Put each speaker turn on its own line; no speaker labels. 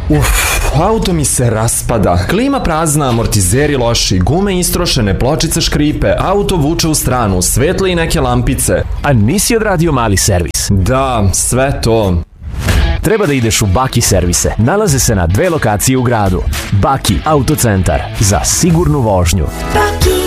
Auto mi se raspada. Klima prazna, amortizeri loši, gume istrošene, pločice škripe, auto vuče u stranu, svetle i neke lampice.
A nisi odradio mali servis?
Da, sve to.
Treba da ideš u Baki servise. Nalaze se na 2 lokacije u gradu. Baki autocentar za sigurnu vožnju.
Baki.